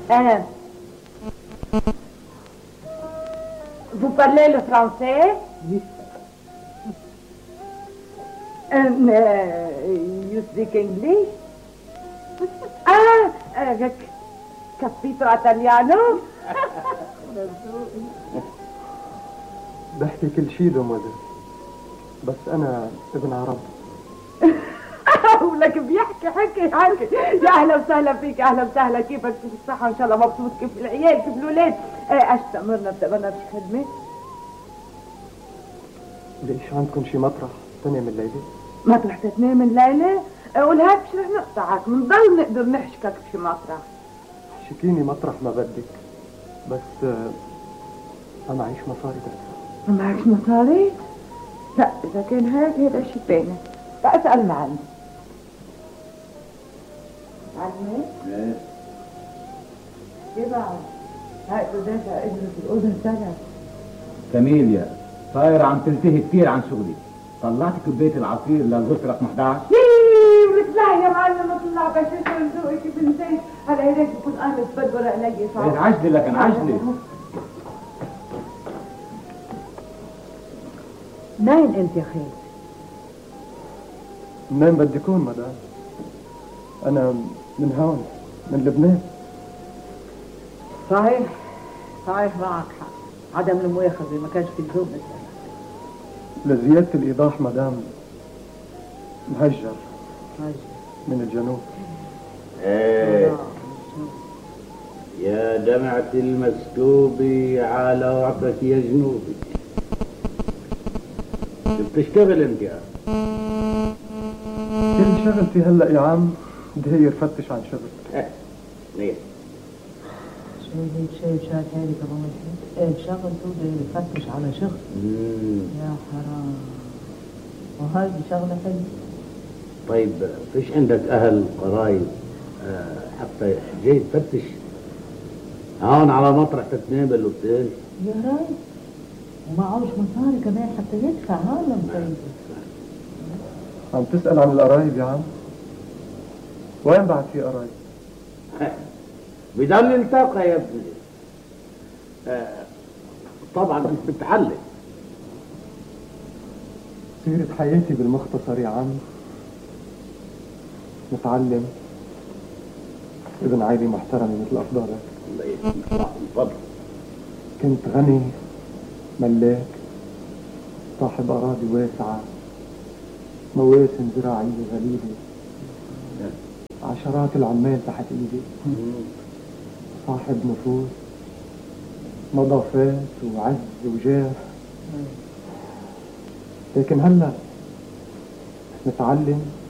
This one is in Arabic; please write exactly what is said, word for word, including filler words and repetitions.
Ah. Vous parlez le français? Oui. Um, uh, you speak English? Ah, uh, capito italiano? بحكي كل شيء دومادر، بس أنا ابن عرب. ولك بيحكي حكي حكي. يا أهلا وسهلا فيك، أهلا وسهلا. كيفك؟ كيف الصحة؟ إن شاء الله مبسوط. كيف العيال؟ كيف الولاد؟ ايش تأمرنا بتأمرنا بخدمة؟ ليش عندكم شي مطرح تنام الليلة؟ مطرح تنام الليلة؟ ولهيك مش رح نقطعك، بنضل نقدر نحشكك بشي مطرح. حشكيني مطرح ما بدك، بس ما معيش مصاري تدفع. ما معكش مصاري؟ لا إذا كان هيك هذا شي ثاني. لا اسأل معلم. معلمة؟ ايه؟ كيف بعد؟ هاي قداشها اجري في الأذن سنة. كاميليا صاير عم تلتهي كثير عن شغلي. طلعت كوباية العصير للغرفة رقم احد عشر. ايه بتطلع يا معلم اطلع بشوف ذوقك كيف نسيت. هلا هيك بكون انا بدبر علي صعب. ايه عجلي لكن عجلي. منين انت يا خالد؟ منين بدي اكون مدام؟ انا من هون، من لبنان. صحيح صحيح معك حق. عدم المؤاخذة ما كانش في لزوم نسأل. لزيادة الإيضاح مدام، مهجر مهجر من الجنوب. ايه يا دمعة المسكوبي على وعطك يا جنوبي. بتشتغل انت يا كل شغلتي هلا يا عم داير فتش عن شغل. ليه؟ شايف شايف شايف هذه كمان ايه شغلته داير يفتش على شغل. يا حرام. وهذه شغلة حلوة. طيب فيش عندك اهل قرايب آه حتى جاي تفتش هون على مطرح تتنام بالاوتيل؟ يا راي ومعهوش مصاري كمان حتى يدفع. هلا مصيبة. عم تسأل عن القرايب يا عم؟ وين بعد في قرايب؟ بضل نلتقى يا ابني. آه طبعا انت بتحلل. سيرة حياتي بالمختصر يا عم، متعلم، ابن عائلة محترمة مثل أفضالك. الله يسلمك من فضلك. كنت غني ملاك صاحب أراضي واسعة، مواسم زراعية غليظة، عشرات العمال تحت إيدي، صاحب نفوذ، نظافات وعز وجاه. لكن هلا متعلم